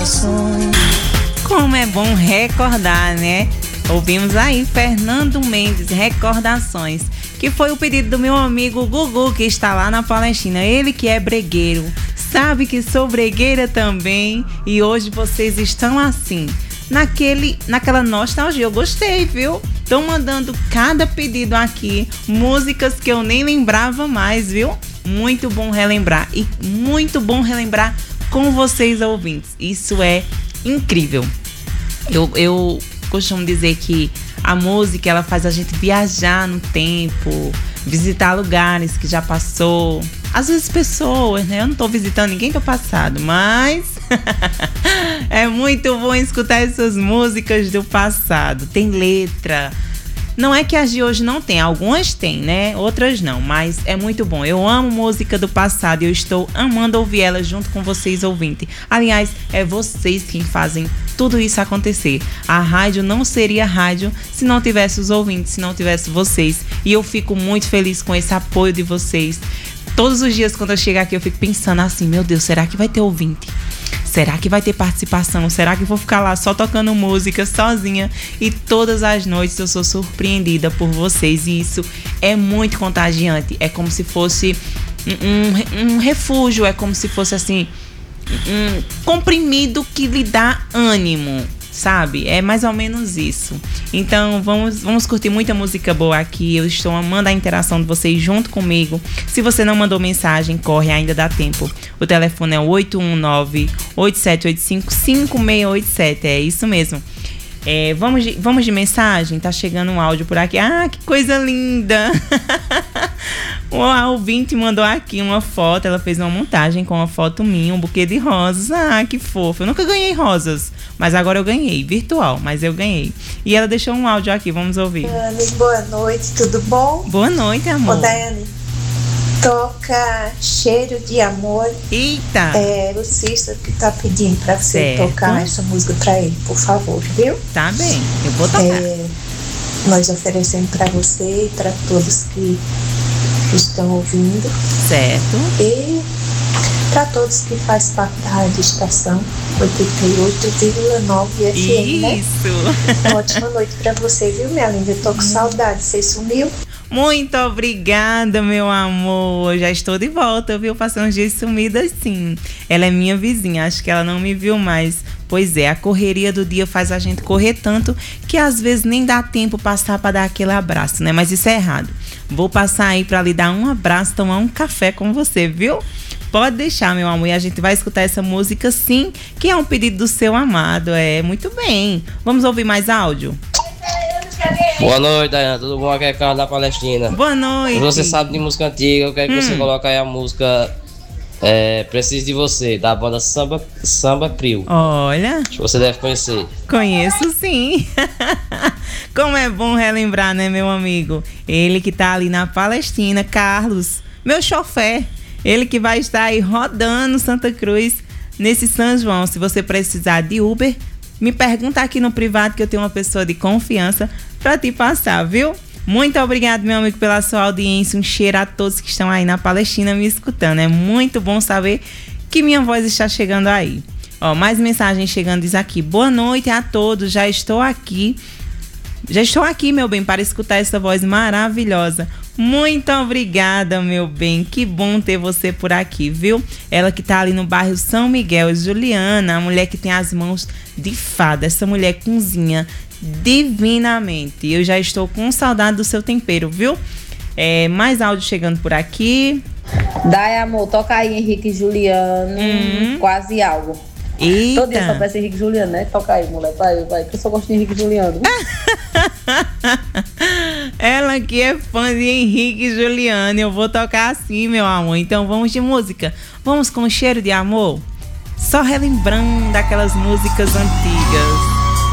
Como é bom recordar, né? Ouvimos aí Fernando Mendes, Recordações, que foi o pedido do meu amigo Gugu, que está lá na Palestina. Ele que é bregueiro, sabe que sou bregueira também, e hoje vocês estão assim, naquela nostalgia. Eu gostei, viu? Estão mandando cada pedido aqui, músicas que eu nem lembrava mais, viu? Muito bom relembrar, e muito bom relembrar com vocês ouvintes. Isso é incrível. Eu costumo dizer que a música, ela faz a gente viajar no tempo, visitar lugares que já passou. Às vezes pessoas, né? Eu não tô visitando ninguém do passado, mas é muito bom escutar essas músicas do passado. Tem letra. Não é que as de hoje não tem, algumas tem, né? Outras não, mas é muito bom. Eu amo música do passado e eu estou amando ouvir ela junto com vocês, ouvintes. Aliás, é vocês quem fazem tudo isso acontecer. A rádio não seria rádio se não tivesse os ouvintes, se não tivesse vocês. E eu fico muito feliz com esse apoio de vocês. Todos os dias quando eu chego aqui eu fico pensando assim, meu Deus, será que vai ter ouvinte? Será que vai ter participação? Será que eu vou ficar lá só tocando música sozinha? E todas as noites eu sou surpreendida por vocês. E isso é muito contagiante. É como se fosse um refúgio. É como se fosse assim, um comprimido que lhe dá ânimo, sabe? É mais ou menos isso. Então vamos curtir muita música boa aqui. Eu estou amando a interação de vocês junto comigo. Se você não mandou mensagem, corre, ainda dá tempo. O telefone é 819-8785-5687. É isso mesmo. Vamos de mensagem? Tá chegando um áudio por aqui. Ah, que coisa linda! A ouvinte mandou aqui uma foto. Ela fez uma montagem com uma foto minha, um buquê de rosas. Ah, que fofo. Eu nunca ganhei rosas, mas agora eu ganhei, virtual, mas eu ganhei. E ela deixou um áudio aqui, vamos ouvir. Daiane, boa noite, tudo bom? Boa noite, amor. Ô, Daiane, toca Cheiro de Amor. Eita! É o Cícero que tá pedindo pra você tocar essa música pra ele, por favor, viu? Tá bem, eu vou tocar. Nós oferecemos pra você e pra todos que estão ouvindo. Certo. E para todos que faz parte da Rádio Estação 88,9 FM, né? Isso. Uma ótima noite para você, viu, minha linda? Eu tô com saudade, você sumiu? Muito obrigada, meu amor. Já estou de volta, viu? Passei uns dias sumida assim. Ela é minha vizinha, acho que ela não me viu mais. Pois é, a correria do dia faz a gente correr tanto que às vezes nem dá tempo passar para dar aquele abraço, né? Mas isso é errado. Vou passar aí para lhe dar um abraço, tomar um café com você, viu? Pode deixar, meu amor, e a gente vai escutar essa música sim, que é um pedido do seu amado. Muito bem. Vamos ouvir mais áudio? Boa noite, Daiane, tudo bom? Aqui é Carlos da Palestina. Boa noite. Você sabe de música antiga, eu quero que você coloque aí a música Preciso de Você, da banda Samba Crio. Olha, acho que você deve conhecer. Conheço sim. Como é bom relembrar, né, meu amigo? Ele que tá ali na Palestina, Carlos, meu chofer. Ele que vai estar aí rodando Santa Cruz nesse São João. Se você precisar de Uber, me pergunta aqui no privado que eu tenho uma pessoa de confiança para te passar, viu? Muito obrigado, meu amigo, pela sua audiência. Um cheiro a todos que estão aí na Palestina me escutando. É muito bom saber que minha voz está chegando aí. Mais mensagem chegando, diz aqui. Boa noite a todos, já estou aqui, meu bem, para escutar essa voz maravilhosa. Muito obrigada, meu bem. Que bom ter você por aqui, viu? Ela que tá ali no bairro São Miguel, Juliana, a mulher que tem as mãos de fada. Essa mulher cozinha divinamente. Eu já estou com saudade do seu tempero, viu? Mais áudio chegando por aqui. Dai, amor, toca aí Henrique e Juliano, Quase Algo. Eita. Todo dia só peço Henrique e Juliano, né? Toca aí, mulher, vai, que eu só gosto de Henrique e Juliano. Ela que é fã de Henrique e Juliano. Eu vou tocar assim, meu amor. Então vamos de música. Vamos com Cheiro de Amor. Só relembrando aquelas músicas antigas.